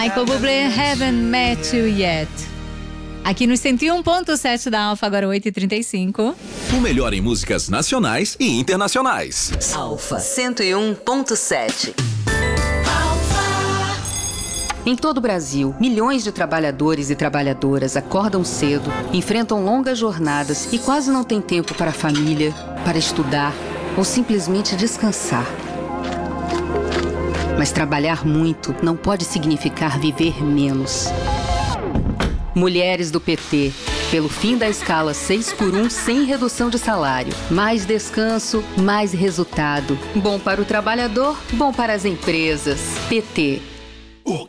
Michael Bublé, Haven't Met You Yet. Aqui no 101.7 da Alfa, agora 8h35. O melhor em músicas nacionais e internacionais. Alfa 101.7. Em todo o Brasil, milhões de trabalhadores e trabalhadoras acordam cedo, enfrentam longas jornadas e quase não têm tempo para a família, para estudar ou simplesmente descansar. Mas trabalhar muito não pode significar viver menos. Mulheres do PT, pelo fim da escala 6x1 sem redução de salário. Mais descanso, mais resultado. Bom para o trabalhador, bom para as empresas. PT.